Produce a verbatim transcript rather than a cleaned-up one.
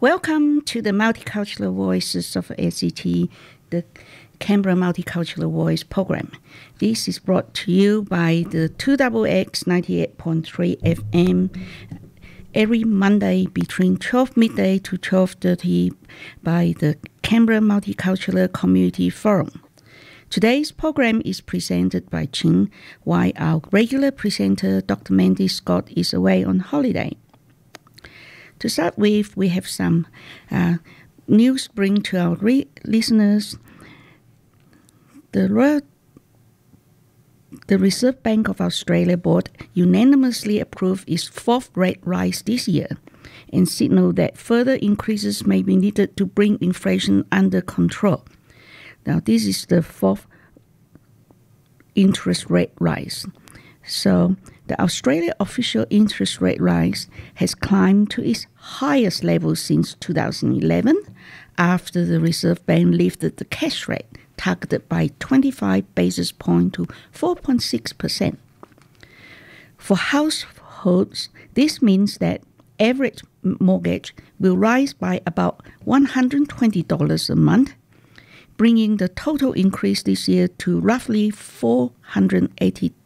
Welcome to the Multicultural Voices of S E T, the Canberra Multicultural Voice program. This is brought to you by the two X X ninety-eight point three F M every Monday between twelve midday to twelve thirty by the Canberra Multicultural Community Forum. Today's program is presented by Chin, while our regular presenter, Doctor Mandy Scott, is away on holiday. To start with, we have some uh, news bring to our re- listeners. The, Royal, the Reserve Bank of Australia Board unanimously approved its fourth rate rise this year and signaled that further increases may be needed to bring inflation under control. Now, this is the fourth interest rate rise. So, the Australia official interest rate rise has climbed to its highest level since two thousand eleven, after the Reserve Bank lifted the cash rate targeted by twenty-five basis points to four point six percent. For households, this means that average mortgage will rise by about one hundred twenty dollars a month, bringing the total increase this year to roughly four hundred eighty